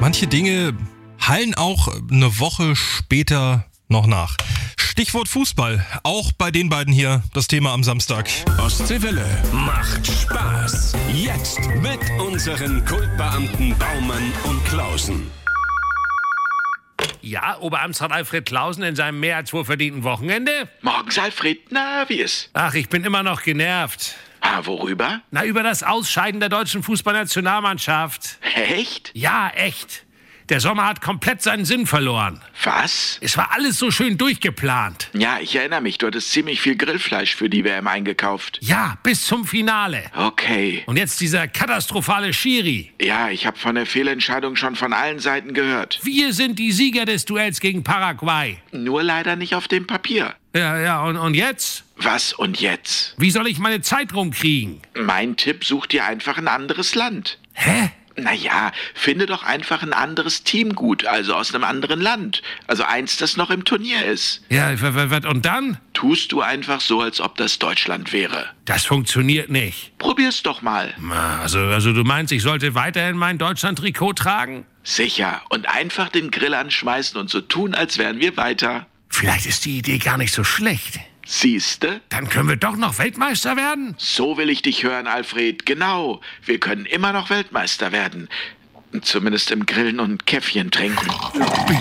Manche Dinge hallen auch eine Woche später noch nach. Stichwort Fußball. Auch bei den beiden hier das Thema am Samstag. Ostseewelle macht Spaß. Jetzt mit unseren Kultbeamten Baumann und Klausen. Ja, Oberamtsrat Alfred Klausen in seinem mehr als wohlverdienten Wochenende? Morgens, Alfred. Na, wie ist? Ach, ich bin immer noch genervt. Worüber? Na, über das Ausscheiden der deutschen Fußballnationalmannschaft. Echt? Ja, echt. Der Sommer hat komplett seinen Sinn verloren. Was? Es war alles so schön durchgeplant. Ja, ich erinnere mich. Du hattest ziemlich viel Grillfleisch für die WM eingekauft. Ja, bis zum Finale. Okay. Und jetzt dieser katastrophale Schiri. Ja, ich habe von der Fehlentscheidung schon von allen Seiten gehört. Wir sind die Sieger des Duells gegen Paraguay. Nur leider nicht auf dem Papier. Ja, und jetzt? Was und jetzt? Wie soll ich meine Zeit rumkriegen? Mein Tipp, such dir einfach ein anderes Land. Hä? Naja, finde doch einfach ein anderes Team gut, also aus einem anderen Land. Also eins, das noch im Turnier ist. Ja, und dann? Tust du einfach so, als ob das Deutschland wäre. Das funktioniert nicht. Probier's doch mal. Also du meinst, ich sollte weiterhin mein Deutschland-Trikot tragen? Sicher. Und einfach den Grill anschmeißen und so tun, als wären wir weiter. Vielleicht ist die Idee gar nicht so schlecht. Siehste? Dann können wir doch noch Weltmeister werden? So will ich dich hören, Alfred. Genau. Wir können immer noch Weltmeister werden. Zumindest im Grillen und Käffchen trinken.